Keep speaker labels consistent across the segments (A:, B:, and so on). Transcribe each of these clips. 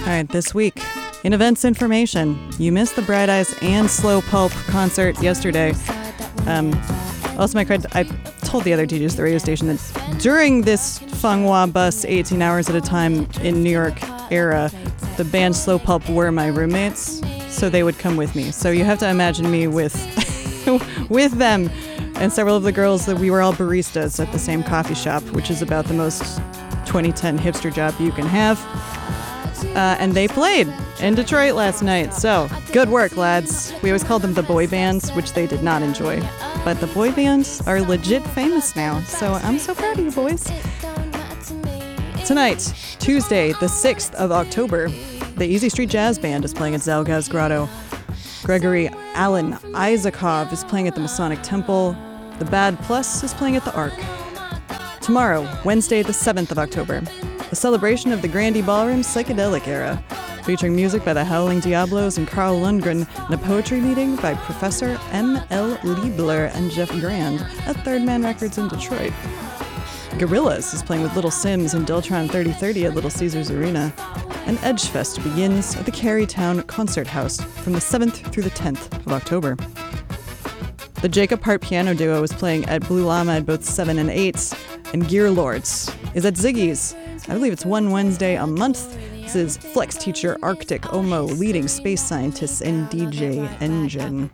A: All right, this week in events information, you missed the Bright Eyes and Slow Pulp concert yesterday. Also, I told the other DJs at the radio station that during this Fanghua bus 18 hours at a time in New York era, the band Slow Pulp were my roommates, so they would come with me. So you have to imagine me with with them and several of the girls that we were all baristas at the same coffee shop, which is about the most 2010 hipster job you can have. And they played in Detroit last night, so good work, lads. We always called them the boy bands, which they did not enjoy. But the boy bands are legit famous now, so I'm so proud of you boys. Tonight, Tuesday, the 6th of October, the Easy Street Jazz Band is playing at Zalgaz Grotto. Gregory Alan Isakov is playing at the Masonic Temple. The Bad Plus is playing at the Ark. Tomorrow, Wednesday, the 7th of October, a celebration of the Grande Ballroom psychedelic era, featuring music by the Howling Diablos and Carl Lundgren, and a poetry meeting by Professor M.L. Liebler and Jeff Grand at Third Man Records in Detroit. Gorillaz is playing with Little Sims and Deltron 3030 at Little Caesars Arena. And Edgefest begins at the Carytown Concert House from the 7th through the 10th of October. The Jacob Hart Piano Duo is playing at Blue Llama at both 7 and 8, and Gear Lords is at Ziggy's. I believe it's one Wednesday a month. This is Flex teacher Arctic Omo leading space scientists and DJ Engine.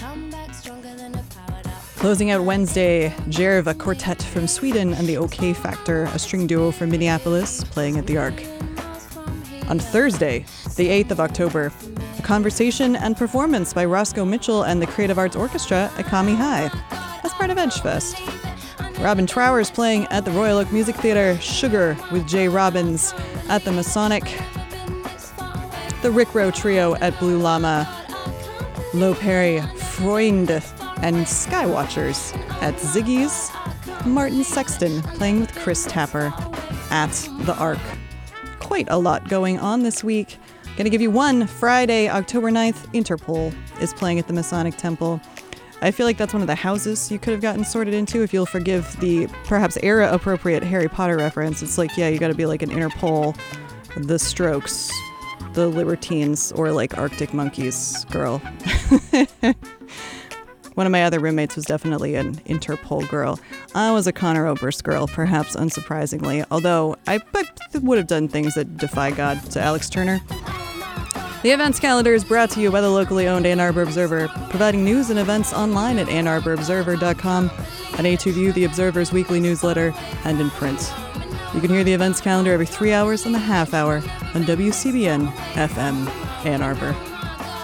A: Closing out Wednesday, Jerva Quartet from Sweden and the OK Factor, a string duo from Minneapolis, playing at the Ark. On Thursday, the 8th of October, a conversation and performance by Roscoe Mitchell and the Creative Arts Orchestra at Kami High, as part of Edgefest. Robin Trower is playing at the Royal Oak Music Theater, Sugar with Jay Robbins at the Masonic, the Rick Rowe Trio at Blue Llama, Low Perry, Freund, and Skywatchers at Ziggy's, Martin Sexton playing with Chris Tapper at the Ark. Quite a lot going on this week. Gonna give you one. Friday, October 9th, Interpol is playing at the Masonic Temple. I feel like that's one of the houses you could have gotten sorted into if you'll forgive the perhaps era-appropriate Harry Potter reference. It's like, yeah, you gotta be like an Interpol, the Strokes, the Libertines, or like Arctic Monkeys girl. One of my other roommates was definitely an Interpol girl. I was a Conor Oberst girl, perhaps unsurprisingly, although I would have done things that defy God to Alex Turner. The events calendar is brought to you by the locally owned Ann Arbor Observer, providing news and events online at AnnArborObserver.com, on A2View, the Observer's weekly newsletter, and in print. You can hear the events calendar every 3 hours and a half hour on WCBN FM Ann Arbor.